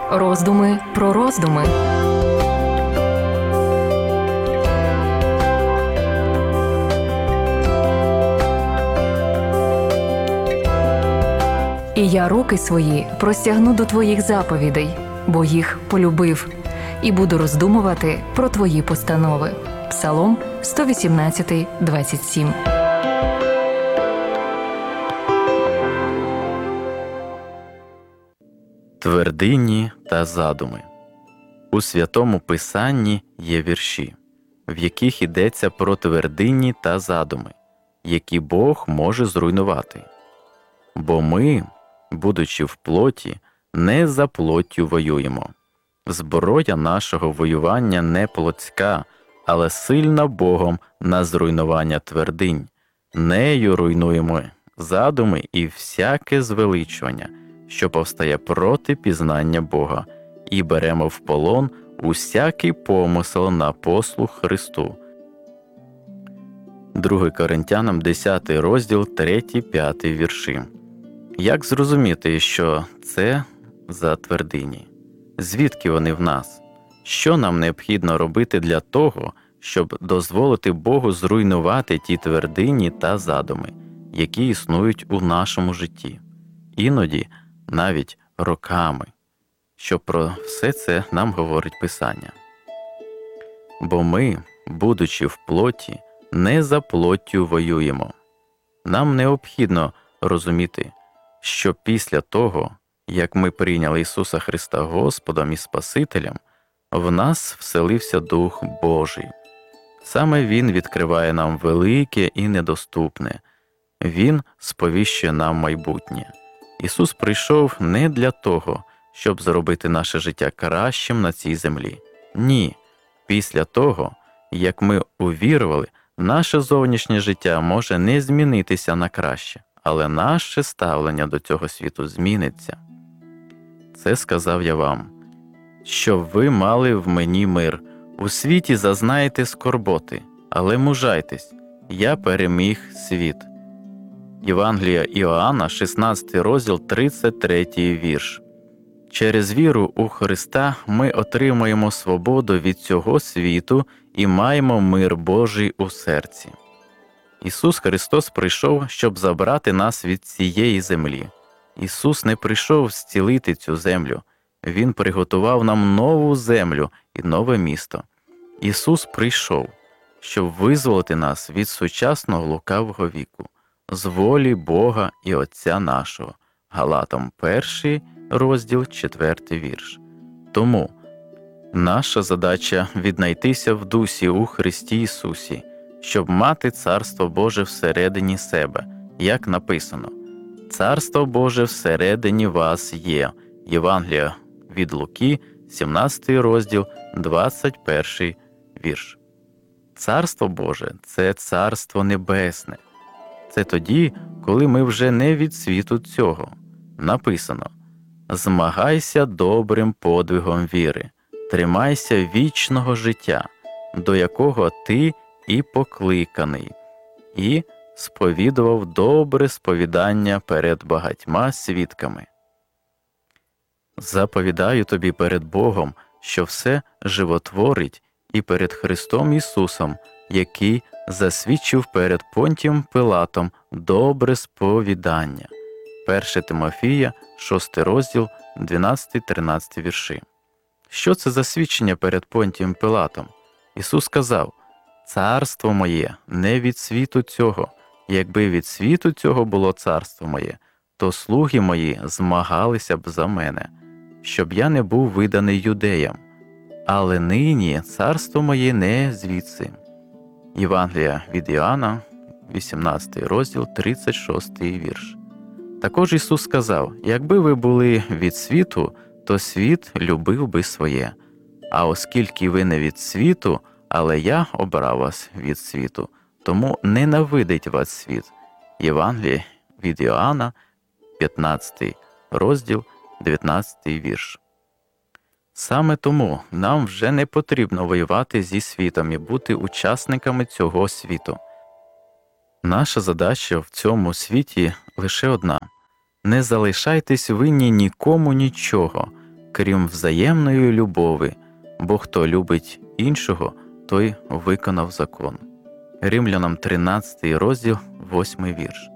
Роздуми про роздуми. І я руки свої простягну до твоїх заповідей, бо їх полюбив, і буду роздумувати про твої постанови. Псалом 118, 27. Твердині та задуми. У Святому Писанні є вірші, в яких йдеться про твердині та задуми, які Бог може зруйнувати. Бо ми, будучи в плоті, не за плоттю воюємо. Зброя нашого воювання не плотська, але сильна Богом на зруйнування твердинь. Нею руйнуємо задуми і всяке звеличування, що повстає проти пізнання Бога, і беремо в полон усякий помисел на послух Христу. 2 Коринтянам 10 розділ 3-5 вірші. Як зрозуміти, що це за твердині? Звідки вони в нас? Що нам необхідно робити для того, щоб дозволити Богу зруйнувати ті твердині та задуми, які існують у нашому житті? Іноді навіть роками. Що про все це нам говорить Писання. Бо ми, будучи в плоті, не за плоттю воюємо. Нам необхідно розуміти, що після того, як ми прийняли Ісуса Христа Господом і Спасителем, в нас вселився Дух Божий. Саме Він відкриває нам велике і недоступне. Він сповіщує нам майбутнє. Ісус прийшов не для того, щоб зробити наше життя кращим на цій землі. Ні. Після того, як ми увірували, наше зовнішнє життя може не змінитися на краще, але наше ставлення до цього світу зміниться. Це сказав я вам, щоб ви мали в мені мир. У світі зазнаєте скорботи, але мужайтесь, я переміг світ. Євангелія Іоанна, 16 розділ, 33 вірш. Через віру у Христа ми отримаємо свободу від цього світу і маємо мир Божий у серці. Ісус Христос прийшов, щоб забрати нас від цієї землі. Ісус не прийшов зцілити цю землю. Він приготував нам нову землю і нове місто. Ісус прийшов, щоб визволити нас від сучасного лукавого віку, з волі Бога і Отця нашого. Галатам 1 розділ 4 вірш. Тому наша задача віднайтися в дусі у Христі Ісусі, щоб мати Царство Боже всередині себе, як написано: «Царство Боже всередині вас є». Євангелія від Луки, 17 розділ, 21 вірш. Царство Боже – це Царство Небесне. Це тоді, коли ми вже не від світу цього. Написано: «Змагайся добрим подвигом віри, тримайся вічного життя, до якого ти і покликаний, і сповідував добре сповідання перед багатьма свідками». Заповідаю тобі перед Богом, що все животворить, і перед Христом Ісусом, який засвідчив перед Понтієм Пилатом добре сповідання. 1 Тимофія, 6 розділ, 12-13 вірші. Що це за свідчення перед Понтієм Пилатом? Ісус сказав: «Царство моє не від світу цього. Якби від світу цього було царство моє, то слуги мої змагалися б за мене, щоб я не був виданий юдеям. Але нині царство моє не звідси». Євангелія від Іоанна, 18 розділ, 36 вірш. Також Ісус сказав: «Якби ви були від світу, то світ любив би своє. А оскільки ви не від світу, але я обрав вас від світу, тому ненавидить вас світ». Євангелія від Іоанна, 15 розділ, 19 вірш. Саме тому нам вже не потрібно воювати зі світом і бути учасниками цього світу. Наша задача в цьому світі лише одна – не залишайтесь винні нікому нічого, крім взаємної любові, бо хто любить іншого, той виконав закон. Римлянам 13 розділ, 8 вірш.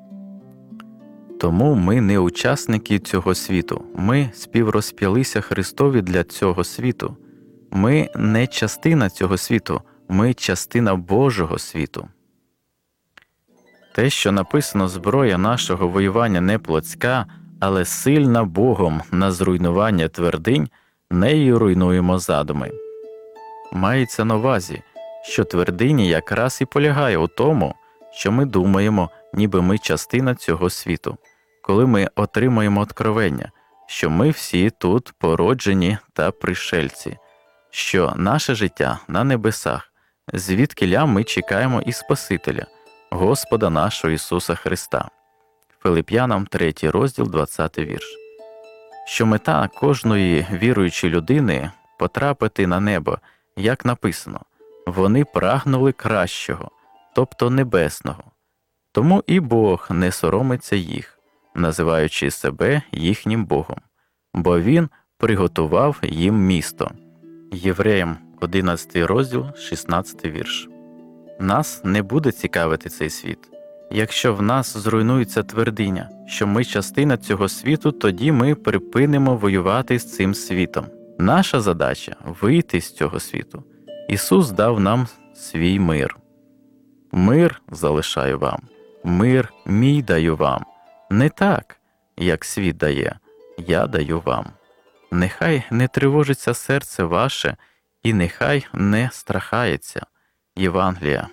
Тому ми не учасники цього світу, ми співрозп'ялися Христові для цього світу. Ми не частина цього світу, ми частина Божого світу. Те, що написано, зброя нашого воювання не плотська, але сильна Богом на зруйнування твердинь, нею руйнуємо задуми. Мається на увазі, що твердині якраз і полягає у тому, що ми думаємо, ніби ми частина цього світу, коли ми отримаємо откровення, що ми всі тут породжені та пришельці, що наше життя на небесах, звідкіля ми чекаємо і Спасителя, Господа нашого Ісуса Христа. Филип'янам 3 розділ, 20 вірш. Що мета кожної віруючої людини – потрапити на небо, як написано, вони прагнули кращого, тобто небесного. Тому і Бог не соромиться їх, називаючи себе їхнім Богом, бо Він приготував їм місто. Євреям 11 розділ, 16 вірш. Нас не буде цікавити цей світ. Якщо в нас зруйнується твердиня, що ми частина цього світу, тоді ми припинимо воювати з цим світом. Наша задача – вийти з цього світу. Ісус дав нам свій мир. Мир залишаю вам, мир мій даю вам. Не так, як світ дає, я даю вам. Нехай не тривожиться серце ваше, і нехай не страхається. Євангелія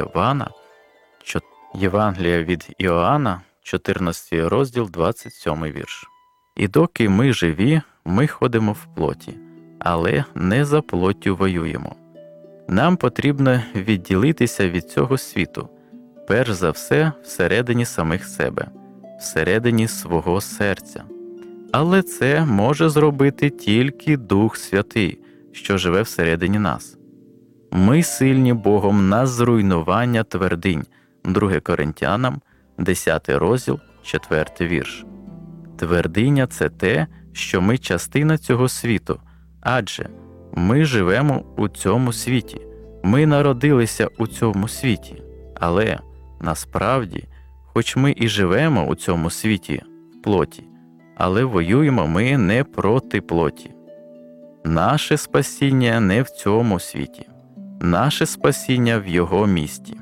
від Іоанна, 14 розділ, 27 вірш. І доки ми живі, ми ходимо в плоті, але не за плоттю воюємо. Нам потрібно відділитися від цього світу, перш за все всередині самих себе, всередині свого серця. Але це може зробити тільки Дух Святий, що живе всередині нас. Ми сильні Богом на зруйнування твердинь. 2 Коринтянам, 10 розділ, 4 вірш. Твердиня – це те, що ми частина цього світу, адже ми живемо у цьому світі, ми народилися у цьому світі, але насправді, хоч ми і живемо у цьому світі в плоті, але воюємо ми не проти плоті. Наше спасіння не в цьому світі, наше спасіння в Його місті.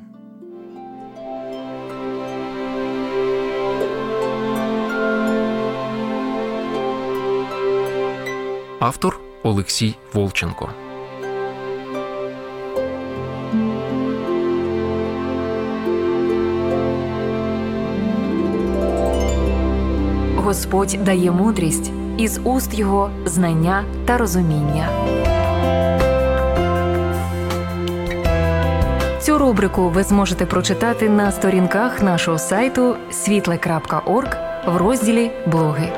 Автор Олексій Волченко. Господь дає мудрість, із уст Його знання та розуміння. Цю рубрику ви зможете прочитати на сторінках нашого сайту світле.орг в розділі «Блоги».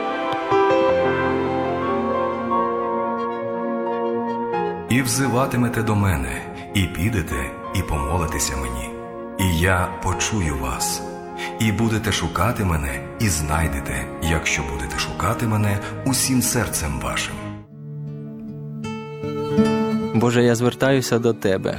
І взиватимете до мене, і підете, і помолитеся мені, і я почую вас. І будете шукати мене, і знайдете, якщо будете шукати мене усім серцем вашим. Боже, я звертаюся до Тебе.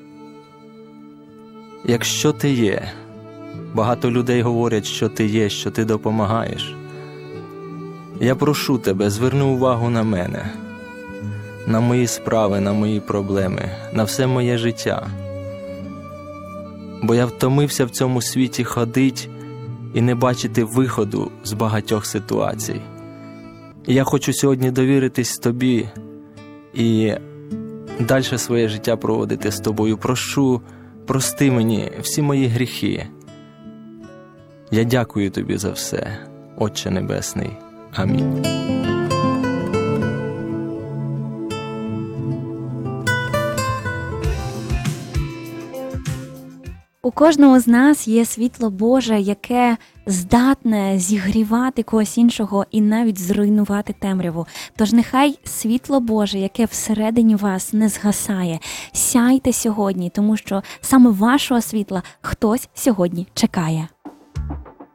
Якщо Ти є, багато людей говорять, що Ти є, що Ти допомагаєш. Я прошу Тебе, зверни увагу на мене, на мої справи, на мої проблеми, на все моє життя. Бо я втомився в цьому світі ходить і не бачити виходу з багатьох ситуацій. І я хочу сьогодні довіритись Тобі і далі своє життя проводити з Тобою. Прости мені всі мої гріхи. Я дякую Тобі за все, Отче Небесний. Амінь. У кожного з нас є світло Боже, яке здатне зігрівати когось іншого і навіть зруйнувати темряву. Тож нехай світло Боже, яке всередині вас, не згасає. Сяйте сьогодні, тому що саме вашого світла хтось сьогодні чекає.